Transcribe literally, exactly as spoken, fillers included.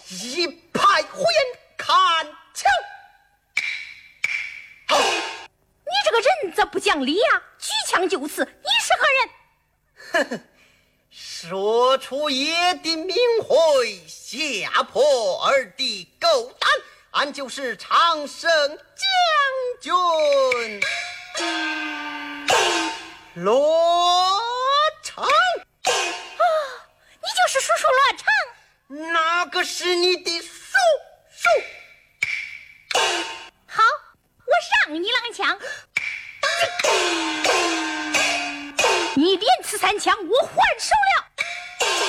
一派胡言，看枪！好， 你这个人咋不讲理呀、啊？举枪就刺，你是何人？ 呵呵，说出爷的名讳，吓破儿的狗胆，俺就是长生将军罗成。 啊，你就是叔叔罗成？ 哪个是你的叔叔？ 好，我让你两枪。你连刺三枪，我还手。